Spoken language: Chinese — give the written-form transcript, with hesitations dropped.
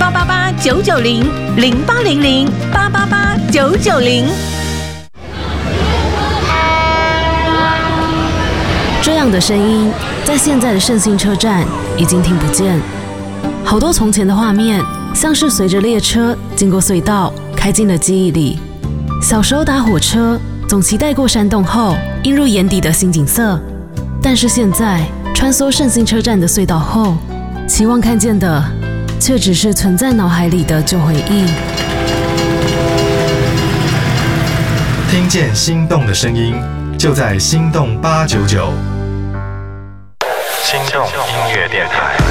0888-990-0800-888-990。 这样的声音在现在的圣心车站已经听不见，好多从前的画面像是随着列车经过隧道开进了记忆里。小时候搭火车总期待过山洞后映入眼底的新景色，但是现在穿梭圣心车站的隧道后，期望看见的却只是存在脑海里的旧回忆。 听见心动的声音，就在心动899。心动音乐电台。